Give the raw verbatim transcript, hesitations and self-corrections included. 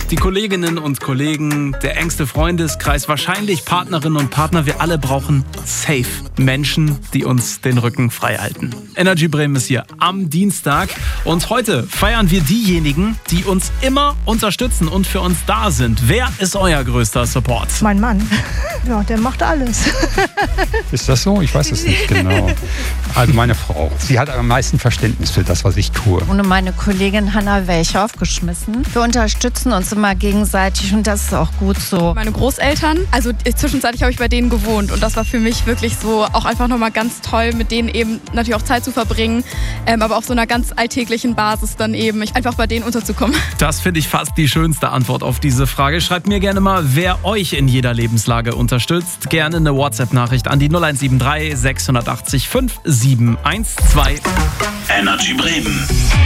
die Kolleginnen und Kollegen, der engste Freundeskreis, wahrscheinlich Partnerinnen und Partner. Wir alle brauchen safe Menschen, die uns den Rücken frei halten. Energy Bremen ist hier am Dienstag und heute feiern wir diejenigen, die uns immer unterstützen und für uns da sind. Wer ist euer größter Support? Mein Mann. Ja, der macht alles. Ist das so? Ich weiß es nicht genau. Also meine Frau. Sie hat am meisten Verständnis für das, was ich tue. Ohne meine Kollegin Hanna wäre ich aufgeschmissen. Wir unterstützen uns immer gegenseitig und das ist auch gut so. Meine Großeltern, also zwischenzeitlich habe ich bei denen gewohnt und das war für mich wirklich so auch einfach nochmal ganz toll, mit denen eben natürlich auch Zeit zu verbringen, ähm, aber auf so einer ganz alltäglichen Basis dann eben einfach bei denen unterzukommen. Das finde ich fast die schönste Antwort auf diese Frage. Schreibt mir gerne mal, wer euch in jeder Lebenslage unterstützt. Gerne eine WhatsApp-Nachricht an die null eins sieben drei sechs acht null fünf sieben eins zwei. Energy Bremen.